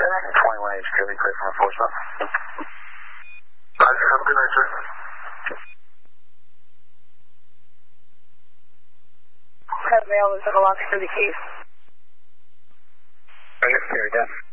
21H, Curly, clear for enforcement. Have a good night, sir. Have mail is unlocked for the case. Very good, done.